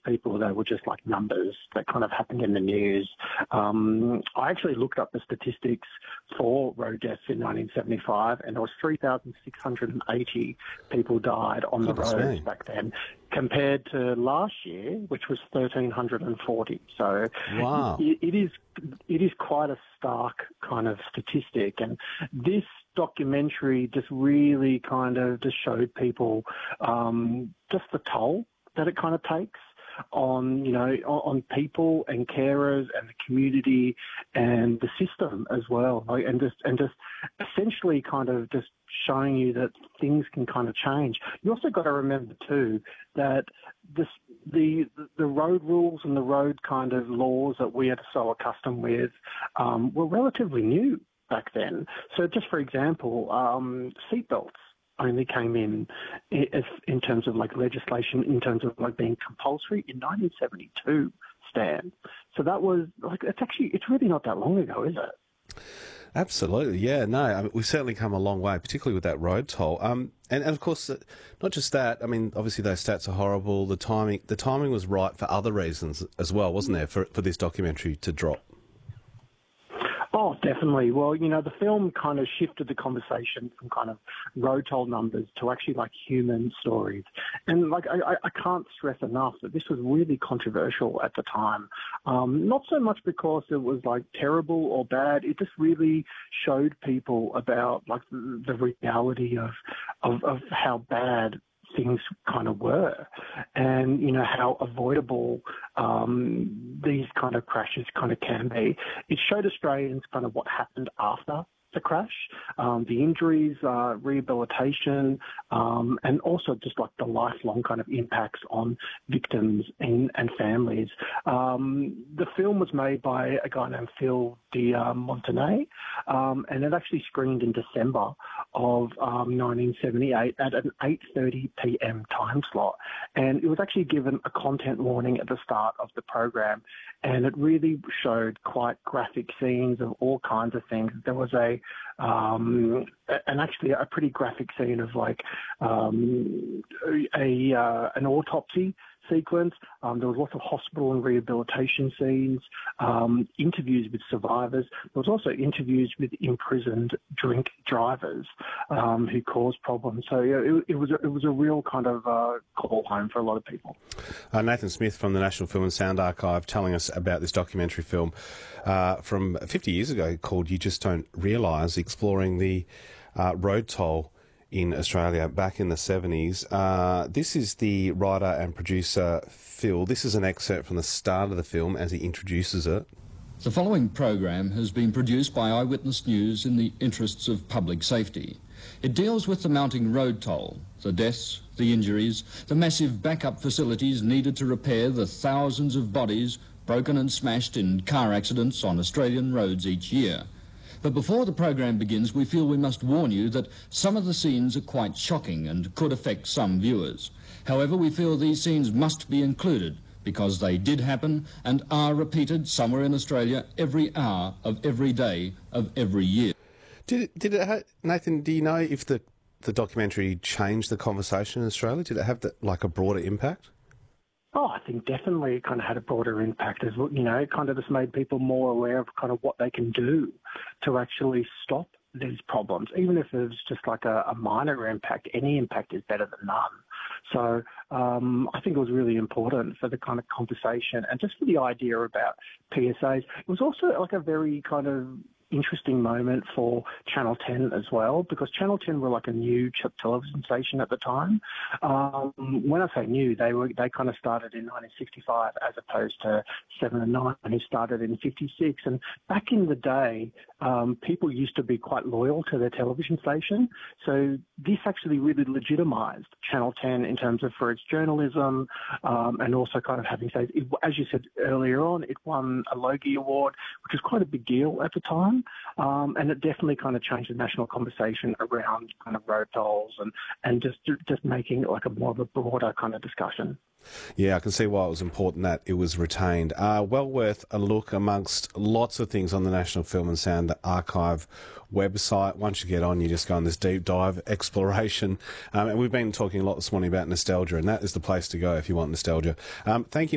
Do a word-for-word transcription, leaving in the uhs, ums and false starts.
people that were just like numbers that kind of happened in the news. Um, I actually looked up the statistics for road deaths in nineteen seventy-five, and there was three thousand six hundred eighty people died on Goodness the roads me. back then, compared to last year, which was one thousand three hundred forty. So Wow. it, it is it is quite a stark kind of statistic, and this documentary just really kind of just showed people um, just the toll that it kind of takes on, you know, on, on people and carers and the community and the system as well, like, and just and just essentially kind of just showing you that things can kind of change. You also got to remember too that this the the road rules and the road kind of laws that we are so accustomed with um, were relatively new back then. So just for example, um, seatbelts only came in if, in terms of like legislation, in terms of like being compulsory in nineteen seventy-two, Stan. So that was like, it's actually, it's really not that long ago, is it? Absolutely, yeah. No, I mean, we've certainly come a long way, particularly with that road toll. Um, and, and of course, uh, not just that. I mean, obviously those stats are horrible. The timing, the timing was right for other reasons as well, wasn't there, for for this documentary to drop? Oh, definitely. Well, you know, the film kind of shifted the conversation from kind of road toll numbers to actually like human stories. And like, I, I can't stress enough that this was really controversial at the time. Um, not so much because it was like terrible or bad. It just really showed people about like the, the reality of, of, of how bad things kind of were, and you know how avoidable um, these kind of crashes kind of can be. It showed Australians kind of what happened after the crash, um, the injuries, uh, rehabilitation, um, and also just like the lifelong kind of impacts on victims and, and families. Um, the film was made by a guy named Phil de uh, Montenay, um, and it actually screened in December of um, nineteen seventy-eight at an eight thirty p.m. time slot. And it was actually given a content warning at the start of the program, and it really showed quite graphic scenes of all kinds of things. There was a um, and actually a pretty graphic scene of like um, a uh, an autopsy sequence. Um, there was lots of hospital and rehabilitation scenes, um, interviews with survivors. There was also interviews with imprisoned drink drivers um, who caused problems. So yeah, it, it was a, it was a real kind of uh, call home for a lot of people. Uh, Nathan Smith from the National Film and Sound Archive telling us about this documentary film uh, from fifty years ago called You Just Don't Realise, exploring the uh, road toll in Australia back in the seventies. Uh, this is the writer and producer, Phil. This is an excerpt from the start of the film as he introduces it. The following program has been produced by Eyewitness News in the interests of public safety. It deals with the mounting road toll, the deaths, the injuries, the massive backup facilities needed to repair the thousands of bodies broken and smashed in car accidents on Australian roads each year. But before the program begins, we feel we must warn you that some of the scenes are quite shocking and could affect some viewers. However, we feel these scenes must be included because they did happen and are repeated somewhere in Australia every hour of every day of every year. Did it, did it ha- Nathan, do you know if the, the documentary changed the conversation in Australia? Did it have the, like a broader impact? Oh, I think definitely it kind of had a broader impact as well. You know, it kind of just made people more aware of kind of what they can do to actually stop these problems. Even if it's just like a, a minor impact, any impact is better than none. So um, I think it was really important for the kind of conversation and just for the idea about P S As. It was also like a very kind of interesting moment for Channel ten as well, because Channel ten were like a new ch- television station at the time. Um, when I say new, they were they kind of started in nineteen sixty-five as opposed to Seven and Nine, who started in fifty-six. And back in the day, um, people used to be quite loyal to their television station. So this actually really legitimised Channel ten in terms of for its journalism um, and also kind of having, say, it, as you said earlier on, it won a Logie Award, which was quite a big deal at the time. Um, and it definitely kind of changed the national conversation around kind of road tolls and, and just just making it like a more of a broader kind of discussion. Yeah, I can see why it was important that it was retained. Uh, well worth a look amongst lots of things on the National Film and Sound Archive website. Once you get on, you just go on this deep dive exploration. Um, and we've been talking a lot this morning about nostalgia, and that is the place to go if you want nostalgia. Um, thank you.